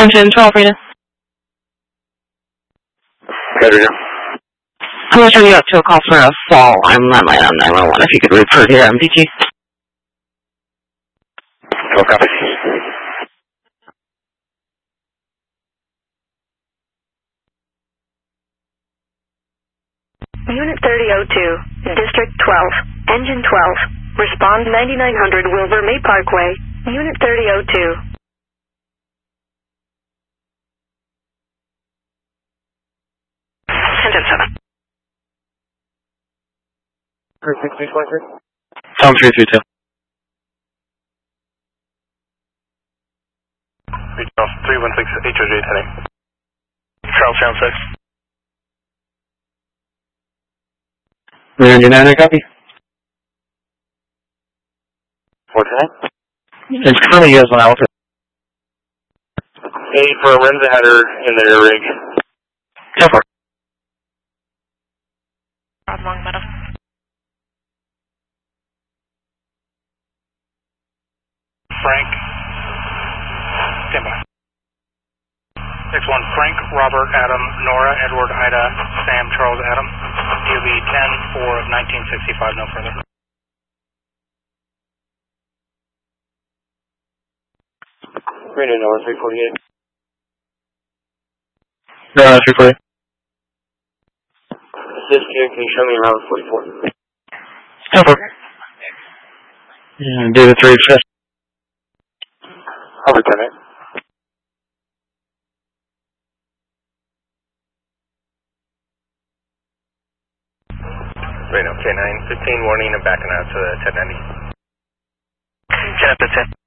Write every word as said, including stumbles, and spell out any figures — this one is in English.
Engine twelve, Rita. Better now. I'm going to turn you up to a call for a fall. I'm on my own nine one one if you could refer here M D T. twelve copy. Unit thirty oh two, District twelve, Engine twelve. Respond ninety-nine hundred Wilbur May Parkway, Unit thirty oh two. Engine seven. three six three twenty-three. Tom three three two. three one six H O J heading. Charles Sound six. Engine nine, copy. four ten. It's currently U S one Alpha. Eight for a Renza header in their rig. Go for it. Rob Long Meadow. Frank. Stand by. six one Frank, Robert, Adam, Nora, Edward, Ida, Sam, Charles, Adam. D O B ten four of nineteen sixty-five, no further. Radio number three forty-eight. No, three forty. This here, can you show me around forty-four? Go for it. And David three fifth. Over ten, eight. Reno, K nine, fifteen warning, I'm backing out to ten ninety. ten up to ten.